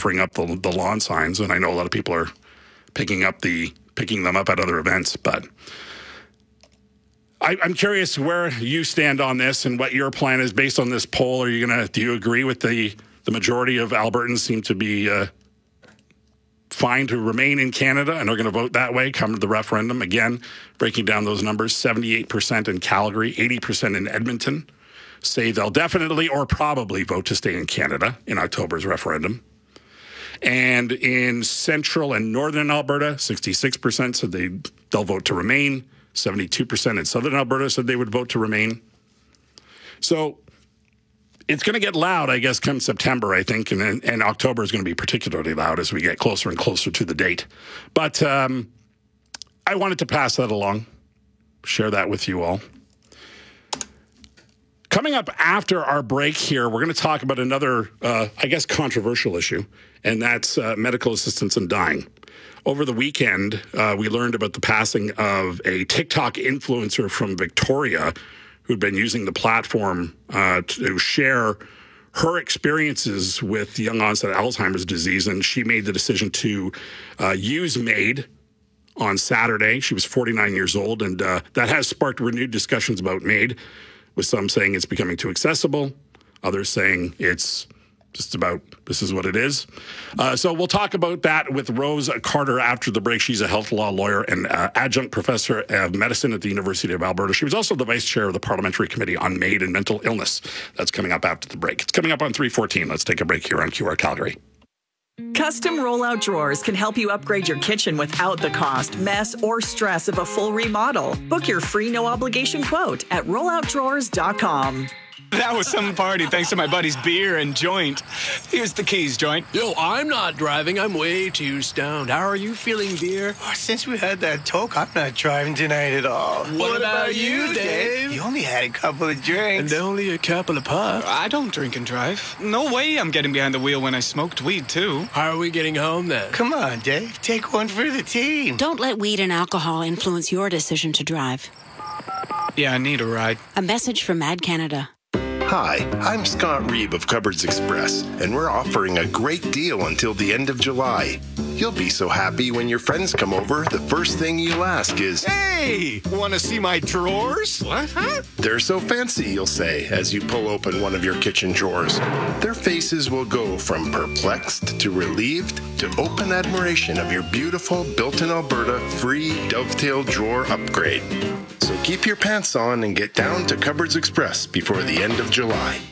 offering up the lawn signs, and I know a lot of people are picking them up at other events, but I'm curious where you stand on this and what your plan is based on this poll. Do you agree with the majority of Albertans seem to be fine to remain in Canada and are going to vote that way come to the referendum? Again, breaking down those numbers, 78% in Calgary, 80% in Edmonton say they'll definitely or probably vote to stay in Canada in October's referendum. And in central and northern Alberta, 66% said they'll vote to remain. 72% in southern Alberta said they would vote to remain. So it's going to get loud, I guess, come September, I think, and October is going to be particularly loud as we get closer and closer to the date. But I wanted to pass that along, share that with you all. Coming up after our break here, we're going to talk about another, controversial issue, and that's medical assistance in dying. Over the weekend, we learned about the passing of a TikTok influencer from Victoria who'd been using the platform to share her experiences with young onset Alzheimer's disease, and she made the decision to use MAID on Saturday. She was 49 years old, and that has sparked renewed discussions about MAID, with some saying it's becoming too accessible, others saying it's just about this is what it is. So we'll talk about that with Rose Carter after the break. She's a health law lawyer and adjunct professor of medicine at the University of Alberta. She was also the vice chair of the Parliamentary Committee on MAID and Mental Illness. That's coming up after the break. It's coming up on 3:14. Let's take a break here on QR Calgary. Custom rollout drawers can help you upgrade your kitchen without the cost, mess, or stress of a full remodel. Book your free no-obligation quote at rolloutdrawers.com. That was some party thanks to my buddy's beer and joint. Here's the keys, joint. Yo, I'm not driving. I'm way too stoned. How are you feeling, beer? Oh, since we had that talk, I'm not driving tonight at all. What about you, Dave? You only had a couple of drinks. And only a couple of puffs. I don't drink and drive. No way I'm getting behind the wheel when I smoked weed, too. How are we getting home, then? Come on, Dave. Take one for the team. Don't let weed and alcohol influence your decision to drive. Yeah, I need a ride. A message from Mad Canada. Hi, I'm Scott Reeb of Cupboards Express, and we're offering a great deal until the end of July. You'll be so happy when your friends come over, the first thing you'll ask is, "Hey, want to see my drawers?" What? Huh? "They're so fancy," you'll say as you pull open one of your kitchen drawers. Their faces will go from perplexed to relieved to open admiration of your beautiful built-in Alberta free dovetail drawer upgrade. So keep your pants on and get down to Cupboards Express before the end of July.